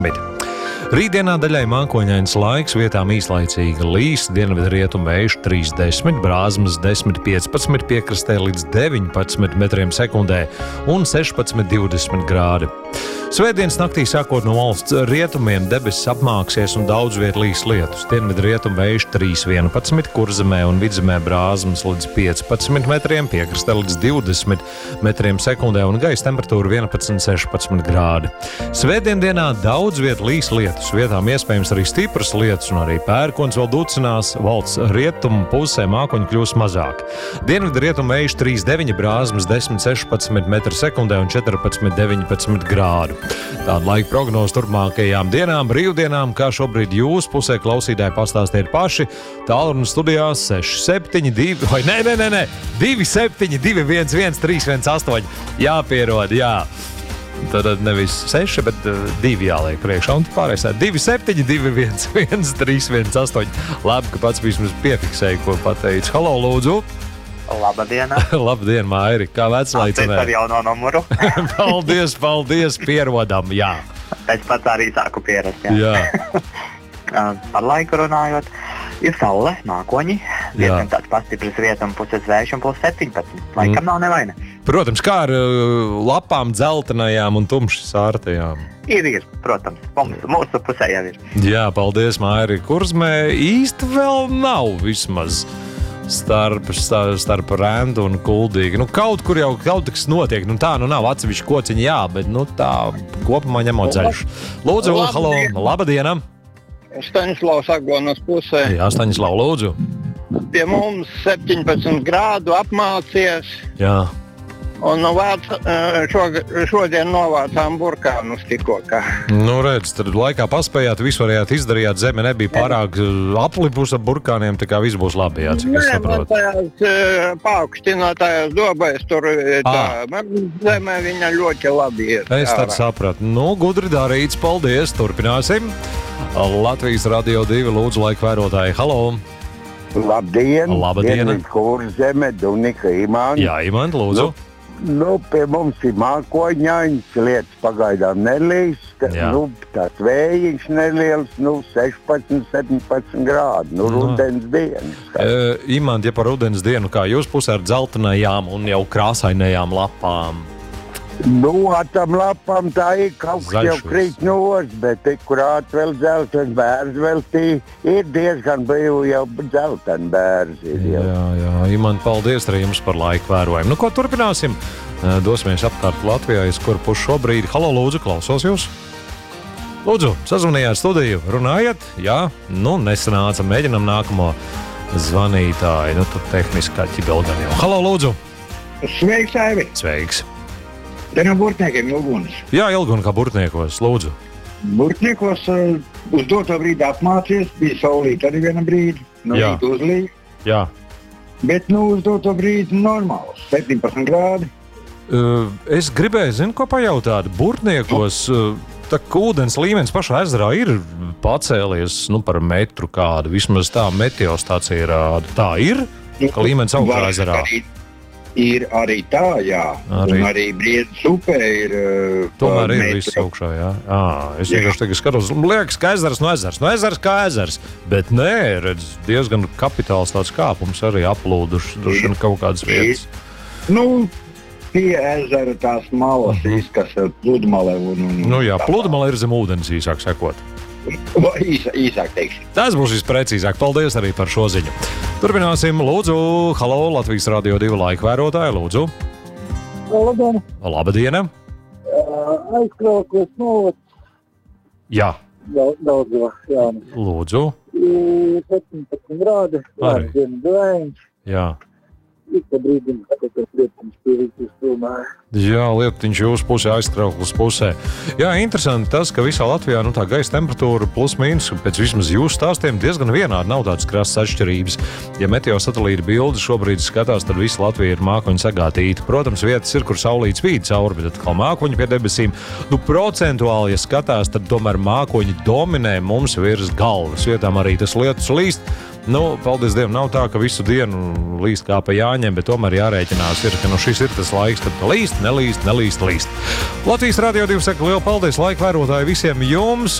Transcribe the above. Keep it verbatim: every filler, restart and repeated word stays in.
Rītdienā daļai mākoņains laiks, vietām īslaicīga līs, dienvidu rietumu vējš trīsdesmit, brāzmas desmit piecpadsmit, piekrastē līdz deviņpadsmit metriem sekundē un sešpadsmit divdesmit grādi. Svētdienas naktī sākot no valsts rietumiem debesis apmāksies un daudz viet līs lietus. Dienvidu rietumu vējš trīs vienpadsmit, Kurzemē un Vidzemē brāzmas līdz piecpadsmit metriem, piekrastē līdz divdesmit metriem sekundē un gaisa temperatūra vienpadsmit sešpadsmit grādi. Svētdien dienā daudz viet līs lietus, vietām iespējams arī stipras lietus un arī pērkons vēl ducinās, valsts rietumu pusē mākoņi kļūs mazāk. Dienvidu rietumu vējš trīs deviņi, brāzmas desmit sešpadsmit metru sekundē un četrpadsmit deviņpadsmit grādu. Tāda laika prognoze turpmākajām dienām, brīvdienām, kā šobrīd jūs pusē klausītāji pastāstiet paši. Tālruni studijās seši septiņi divi, vai nē, nē, nē, nē, divi septiņi divi viens viens trīs viens astoņi. Jāpierod, jā. Tad nevis seši, bet uh, divi jāliek priekšā un pārējais divi septiņi divi viens viens trīs viens astoņi. Labi, ka pats vismaz piefiksēja, ko pateicis. Halo, lūdzu! Labdien! Labdien, Mairi! Kā veclaicinē? Ar jauno numuru. Paldies, paldies, pierodam, jā. Es pats arī sāku pierast, jā. jā. Par laiku runājot, ir saule, mākoņi, diezgan tāds pastipras rietumu puses vējš un plus septiņpadsmit. Laikam mm. nav nevaina. Protams, kā ar uh, lapām dzeltenajām un tumši sārtajām? Ir, ir, protams. Mums, mūsu pusē jau ir. Jā, paldies, Mairi. Kurzmē īsti vēl nav vismaz. Starp, starp, starp Rendu un Kuldīgi. Nu, kaut kur jau kaut kas notiek. Nu, tā nu nav atsevišķi kociņi, jā, bet nu, tā kopumā ņemot ceļš. Lūdzu, halo, labadiena! Staņislavs Aglonas pusē. Jā, Staņislav, lūdzu. Pie mums septiņpadsmit grādu apmācies. Jā. Un nu, vāc, šo, šodien novācām burkānus tikko. Kā. Nu, redz, tad laikā paspējāt, visu varējāt izdarījāt, zeme nebija pārāk aplipus ar burkāniem, tā kā viss būs labi, jā, cik es saprotu. Nē, tajās paaugstinātajās dobēs tur tā, zeme viņa ļoti labi ir. Es tad sapratu. Nu, gudri darīts, paldies, turpināsim. Latvijas Radio divi lūdzu laika vērotāji. Halo! Labdien! Labdien! Kurzeme, Dunika, Imants. Jā, Imants, lūdzu. Nu. Nu, pie mums ir mākoņains, lietas pagaidām nelīs, nu, tās vējiņš neliels, nu, sešpadsmit, septiņpadsmit grādi, nu, rudens dienas. E, Imant, ja par rudens dienu, kā jūs pusē ar dzeltenajām un jau krāsainajām lapām? Nu, ar tam lapām tā ir kaut kas jau krīt nos, bet kurāt vēl dzelteni bērzi vēl tī ir diezgan brīvi jau dzelteni bērzi. Jā, jā, Imant, paldies arī jums par laiku vērojumu. Nu, ko turpināsim? Dosimies apkārt Latvijā, iz kuru pušu šobrīd. Halo, lūdzu, klausos jūs. Lūdzu, sazvanījāt studiju, runājat? Jā, nu, nesanāca, mēģinam nākamo zvanītāju. Nu, tur tehniskā ķibelgan jau. Halo, lūdzu. Sveiks, Aivi. Sveiks. Te no burtniekiem Ilgunas. Jā, Ilguna kā burtniekos, lūdzu. Burtniekos uh, uz doto brīdi apmācies, bija saulīt arī viena brīdi, no rīta uzlīja. Jā. Bet nu uz doto brīdi normāls, septiņpadsmit grādi. Uh, es gribēju, zinu, ko pajautāt. Burtniekos, uh, tā kā ūdens līmenis pašā ezerā ir pacēlies nu, par metru kādu, vismaz tā meteostācija rāda. Tā ir, ka līmenis augšā ezerā. Ir arī tā, jā. Arī. Un arī Briedis upē ir uh, tomēr ir viss augšā, jā. À, es vienkārši tagad skatos, liekas, ka ezers no ezers, no ezers kā ezers, bet nē, redz, diezgan kapitāls tāds kāpums arī aplūduši, droši kaut kādas vietas. Nu, pie ezera tās malas uh -huh. izkas pludmale un... un nu jā, pludmale ir zem ūdens īsāk sekot. Īsā, īsāk teiksim. Tas būs visprecīzāk. Paldies arī par šo ziņu. Turpināsim. Lūdzu, halo, Latvijas Radio divi laika vērotāji. Lūdzu. Labdien. Labdiena. Uh, Aizkrauklis novads. Jā. Daudz, jā. Lūdzu. septiņpadsmit grādi. Arī. Vējiņš. Jā. Ik pa brīdim, kad tas lietiņš pīrītis filmē. Jā, lietiņš jūsu pusē, aiztrauklis pusē. Jā, interesanti tas, ka visā Latvijā nu, tā gaisa temperatūra plus mīnus, pēc vismaz jūsu stāstiem diezgan vienādi, nav tādas krasas atšķirības. Ja meteosatelīta bildes šobrīd skatās, tad visa Latvija ir mākoņu sagātīta. Protams, vietas ir, kur saulīt spīd cauri, bet atkal mākoņi pie debesīm. Nu, procentuāli, ja skatās, tad tomēr mākoņi dominē mums virs galvas. Vietām arī tas lietus līst. Nu, paldies Dievam, nav tā, ka visu dienu līst kā pa jāņem, bet tomēr jārēķinās, ir, ka nu, šis ir tas laiks, kad līst, nelīst, nelīst, līst. Latvijas Radio divi saka lielu paldies laika vērotāji visiem jums.